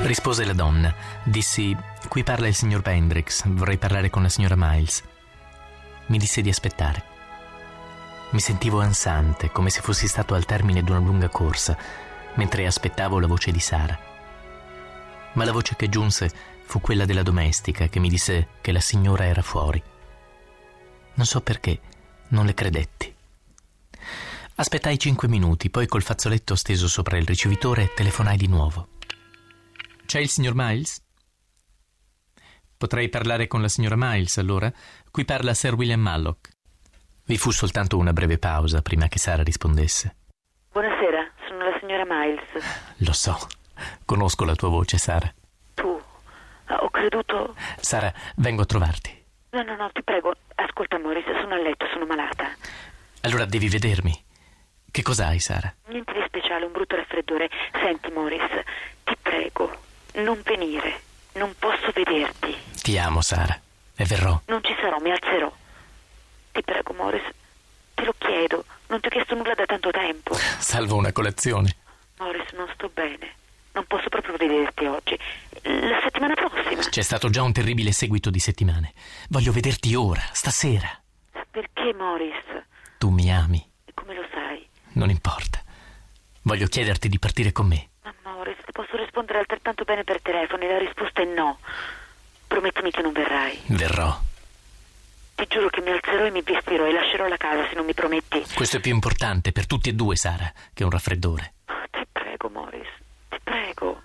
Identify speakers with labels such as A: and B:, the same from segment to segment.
A: Rispose la donna. Dissi: qui parla il signor Pendrix, vorrei parlare con la signora Miles. Mi disse di aspettare. Mi sentivo ansante, come se fossi stato al termine di una lunga corsa, mentre aspettavo la voce di Sara. Ma la voce che giunse fu quella della domestica, che mi disse che la signora era fuori. Non so perché, non le credetti. Aspettai 5 minuti, poi col fazzoletto steso sopra il ricevitore telefonai di nuovo. C'è il signor Miles? Potrei parlare con la signora Miles, allora? Qui parla Sir William Mallock. Vi fu soltanto una breve pausa prima che Sara rispondesse.
B: Buonasera, sono la signora Miles.
A: Lo so, conosco la tua voce, Sara.
B: Tu? Ho creduto...
A: Sara, vengo a trovarti.
B: No, ti prego. Ascolta, Morris, sono a letto, sono malata.
A: Allora devi vedermi. Che cos'hai, Sara?
B: Niente di speciale, un brutto raffreddore. Senti, Morris, ti prego, non venire. Non posso vederti.
A: Ti amo, Sara, e verrò.
B: Non ci sarò, mi alzerò. Ti prego, Morris, te lo chiedo. Non ti ho chiesto nulla da tanto tempo.
A: Salvo una colazione.
B: Morris, non sto bene. Non posso proprio vederti oggi. La settimana prossima.
A: C'è stato già un terribile seguito di settimane. Voglio vederti ora, stasera.
B: Perché, Morris?
A: Tu mi ami.
B: E come lo sai?
A: Non importa. Voglio chiederti di partire con me.
B: Ma Morris, ti posso rispondere altrettanto bene per telefono e la risposta è no. Promettimi che non verrai.
A: Verrò.
B: Ti giuro che mi alzerò e mi vestirò e lascerò la casa se non mi prometti.
A: Questo è più importante per tutti e due, Sara, che un raffreddore.
B: Ti prego, Morris, ti prego.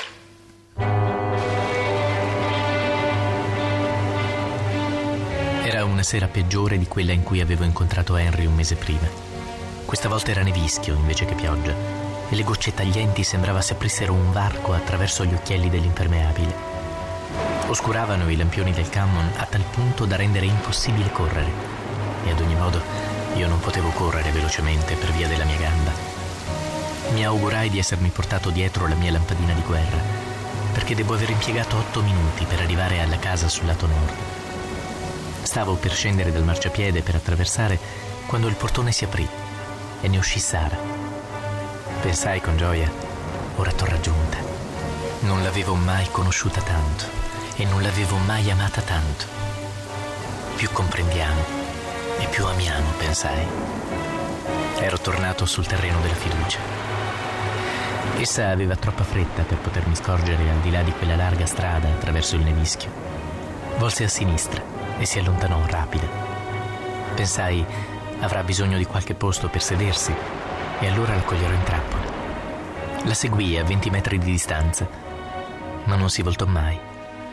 A: Era una sera peggiore di quella in cui avevo incontrato Henry un mese prima. Questa volta era nevischio invece che pioggia e le gocce taglienti sembrava si aprissero un varco attraverso gli occhielli dell'impermeabile. Oscuravano i lampioni del Cammon a tal punto da rendere impossibile correre, e ad ogni modo io non potevo correre velocemente per via della mia gamba. Mi augurai di essermi portato dietro la mia lampadina di guerra, perché devo aver impiegato 8 minuti per arrivare alla casa sul lato nord. Stavo per scendere dal marciapiede per attraversare quando il portone si aprì e ne uscì Sara. Pensai con gioia: ora t'ho raggiunta. Non l'avevo mai conosciuta tanto e non l'avevo mai amata tanto. Più comprendiamo e più amiamo, pensai. Ero tornato sul terreno della fiducia. Essa aveva troppa fretta per potermi scorgere al di là di quella larga strada attraverso il nevischio. Volse a sinistra e si allontanò rapida. Pensai: avrà bisogno di qualche posto per sedersi e allora la coglierò in trappola. La seguii a 20 metri di distanza, ma non si voltò mai.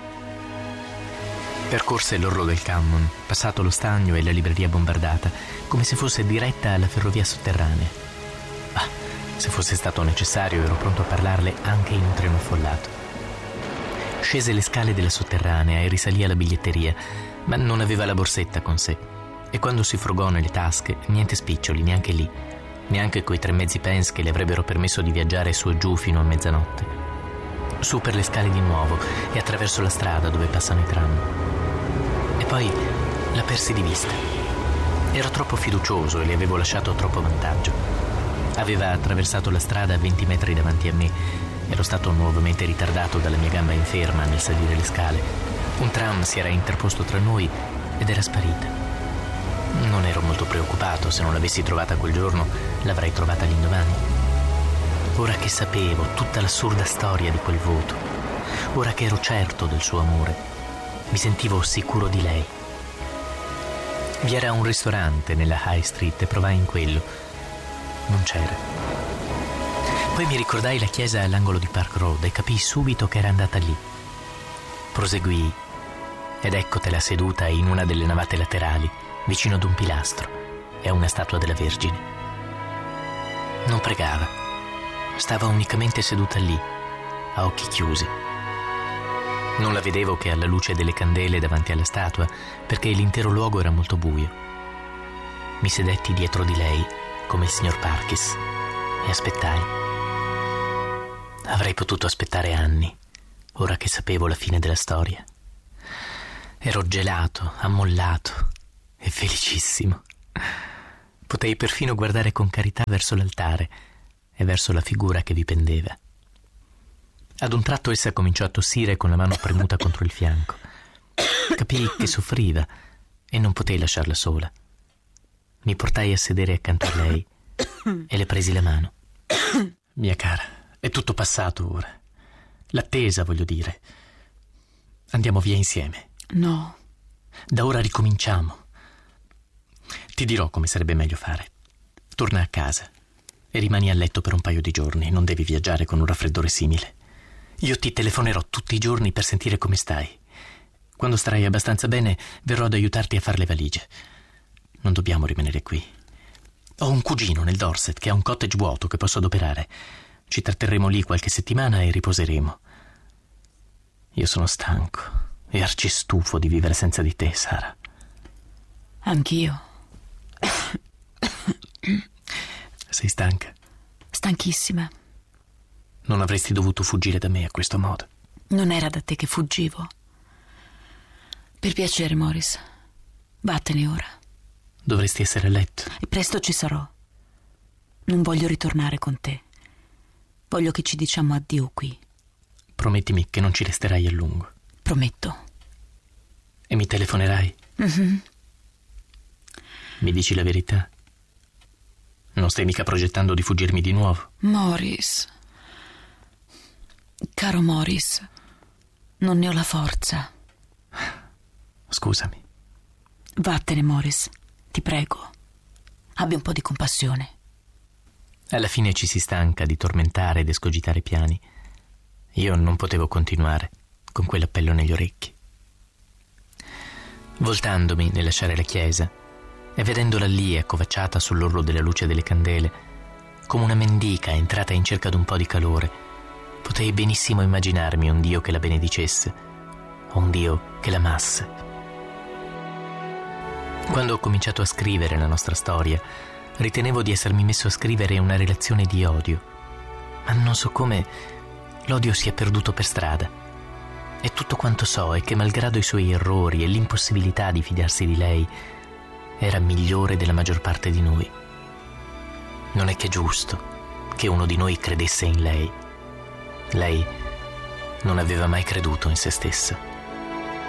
A: Percorse l'orlo del Cammon, passato lo stagno e la libreria bombardata, come se fosse diretta alla ferrovia sotterranea. Ma se fosse stato necessario ero pronto a parlarle anche in un treno affollato. Scese le scale della sotterranea e risalì alla biglietteria, ma non aveva la borsetta con sé. E quando si frugò nelle tasche, niente spiccioli, neanche lì, neanche quei 3 mezzi pence che le avrebbero permesso di viaggiare su e giù fino a mezzanotte. Su per le scale di nuovo e attraverso la strada dove passano i tram. E poi la persi di vista. Ero troppo fiducioso e le avevo lasciato troppo vantaggio. Aveva attraversato la strada a 20 metri davanti a me. Ero stato nuovamente ritardato dalla mia gamba inferma nel salire le scale. Un tram si era interposto tra noi ed era sparita. Non ero molto preoccupato. Se non l'avessi trovata quel giorno, l'avrei trovata l'indomani. Ora che sapevo tutta l'assurda storia di quel voto, ora che ero certo del suo amore, mi sentivo sicuro di lei. Vi era un ristorante nella High Street e provai in quello. Non c'era. Poi mi ricordai la chiesa all'angolo di Park Road e capii subito che era andata lì. Proseguii ed eccotela seduta in una delle navate laterali, vicino ad un pilastro e a una statua della Vergine. Non pregava, stava unicamente seduta lì, a occhi chiusi. Non la vedevo che alla luce delle candele davanti alla statua, perché l'intero luogo era molto buio. Mi sedetti dietro di lei, come il signor Parkis, e aspettai. Avrei potuto aspettare anni, ora che sapevo la fine della storia. Ero gelato, ammollato e felicissimo. Potei perfino guardare con carità verso l'altare e verso la figura che vi pendeva. Ad un tratto essa cominciò a tossire con la mano premuta contro il fianco. Capii che soffriva e non potei lasciarla sola. Mi portai a sedere accanto a lei e le presi la mano. Mia cara, è tutto passato ora. L'attesa, voglio dire. Andiamo via insieme.
C: No.
A: Da ora ricominciamo. Ti dirò come sarebbe meglio fare. Torna a casa e rimani a letto per un paio di giorni. Non devi viaggiare con un raffreddore simile. Io ti telefonerò tutti i giorni per sentire come stai. Quando starai abbastanza bene, verrò ad aiutarti a fare le valigie. Non dobbiamo rimanere qui. Ho un cugino nel Dorset che ha un cottage vuoto che posso adoperare. Ci tratterremo lì qualche settimana e riposeremo. Io sono stanco e arcistufo di vivere senza di te, Sara.
C: Anch'io.
A: Sei stanca?
C: Stanchissima.
A: Non avresti dovuto fuggire da me a questo modo.
C: Non era da te che fuggivo. Per piacere, Morris. Vattene ora.
A: Dovresti essere a letto.
C: E presto ci sarò. Non voglio ritornare con te. Voglio che ci diciamo addio qui.
A: Promettimi che non ci resterai a lungo.
C: Prometto.
A: E mi telefonerai?
C: Mm-hmm.
A: Mi dici la verità? Non stai mica progettando di fuggirmi di nuovo?
C: Morris. Caro Morris, non ne ho la forza.
A: Scusami.
C: Vattene, Morris. Ti prego. Abbi un po' di compassione.
A: Alla fine ci si stanca di tormentare ed escogitare piani. Io non potevo continuare con quell'appello negli orecchi. Voltandomi nel lasciare la chiesa e vedendola lì accovacciata sull'orlo della luce delle candele, come una mendica entrata in cerca d'un po' di calore, potei benissimo immaginarmi un Dio che la benedicesse o un Dio che l'amasse. Quando ho cominciato a scrivere la nostra storia, ritenevo di essermi messo a scrivere una relazione di odio, ma non so come l'odio si è perduto per strada. E tutto quanto so è che, malgrado i suoi errori e l'impossibilità di fidarsi di lei, era migliore della maggior parte di noi. Non è che è giusto che uno di noi credesse in lei. Lei non aveva mai creduto in se stessa.